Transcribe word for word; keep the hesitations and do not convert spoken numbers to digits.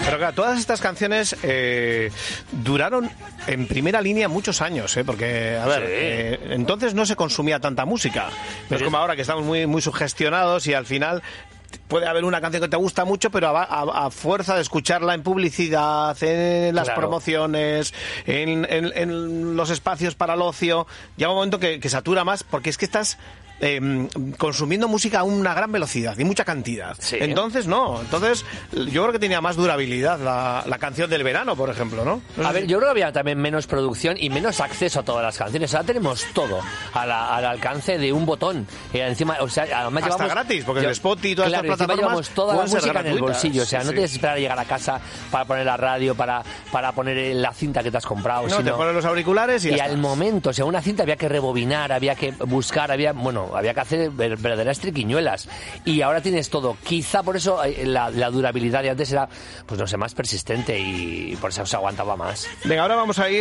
Pero claro, todas estas canciones eh, duraron en primera línea muchos años, ¿eh? Porque, a ver, sí. eh, entonces no se consumía tanta música. No es como ahora que estamos muy, muy sugestionados y al final puede haber una canción que te gusta mucho, pero a, a, a fuerza de escucharla en publicidad, en las claro. promociones, en, en, en los espacios para el ocio, llega un momento que, que satura más, porque es que estás eh, consumiendo música a una gran velocidad y mucha cantidad. Sí. Entonces, no. Entonces, yo creo que tenía más durabilidad la, la canción del verano, por ejemplo, ¿no? no a ver, si... yo creo que había también menos producción y menos acceso a todas las canciones. Ahora tenemos todo a la, al alcance de un botón. Y encima, o sea, además hasta llevamos, gratis, porque yo, el Spotify y todas claro, estas plataformas llevamos toda la música gratuitas. En el bolsillo. O sea, sí, no sí. tienes que esperar a llegar a casa para poner la radio, para, para poner la cinta que te has comprado. No, sino... te pones los auriculares y ya Y está. al momento, o sea, una cinta había que rebobinar, había que buscar, había, bueno, había que hacer verdaderas triquiñuelas. Y ahora tienes todo. Quizá por eso la, la durabilidad de antes era, pues no sé, más persistente y por eso se aguantaba más. Venga, ahora vamos a ir